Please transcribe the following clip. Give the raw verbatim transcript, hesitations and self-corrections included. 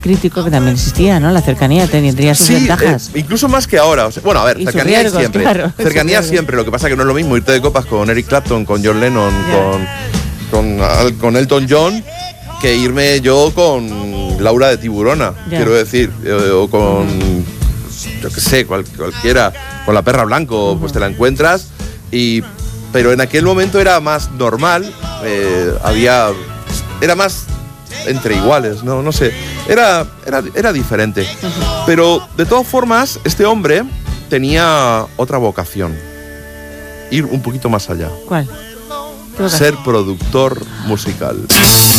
crítico que también existía, ¿no? La cercanía tendría sus sí, ventajas. Eh, incluso más que ahora. O sea, bueno, a ver, y cercanía riesgos, siempre. Claro, cercanía siempre. Lo que pasa es que no es lo mismo irte de copas con Eric Clapton, con John Lennon, yeah. con, con, con Elton John, que irme yo con Laura de Tiburona, yeah. quiero decir, eh, o con, uh-huh. yo qué sé, cual, cualquiera, con La Perra Blanco, uh-huh. pues te la encuentras. Y, pero en aquel momento era más normal, eh, había, era más entre iguales, no, no sé, era, era, era diferente. Uh-huh. Pero de todas formas, este hombre tenía otra vocación, ir un poquito más allá. ¿Cuál? Ser productor musical.